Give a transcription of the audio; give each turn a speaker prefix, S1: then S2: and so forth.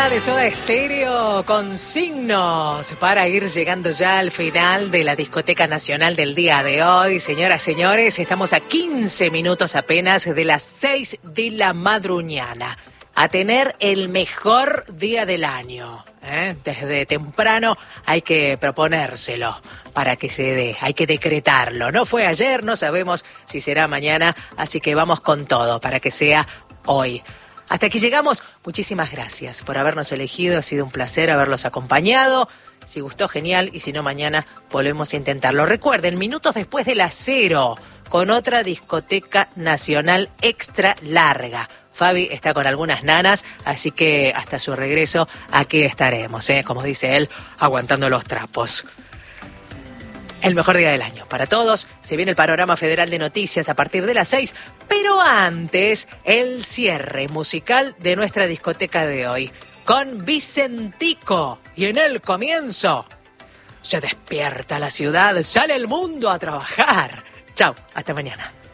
S1: Mañana de Soda Stereo con signos para ir llegando ya al final de la discoteca nacional del día de hoy. Señoras, señores, estamos a 15 minutos apenas de las 6 de la madruñana. A tener el mejor día del año. Desde temprano hay que proponérselo para que se dé, hay que decretarlo. No fue ayer, no sabemos si será mañana, así que vamos con todo para que sea hoy. Hasta aquí llegamos. Muchísimas gracias por habernos elegido. Ha sido un placer haberlos acompañado. Si gustó, genial. Y si no, mañana volvemos a intentarlo. Recuerden, minutos después de las 0, con otra discoteca nacional extra larga. Fabi está con algunas nanas, así que hasta su regreso aquí estaremos, como dice él, aguantando los trapos. El mejor día del año para todos. Se viene el panorama federal de noticias a partir de las 6, pero antes el cierre musical de nuestra discoteca de hoy con Vicentico. Y en el comienzo se despierta la ciudad, sale el mundo a trabajar. Chau, hasta mañana.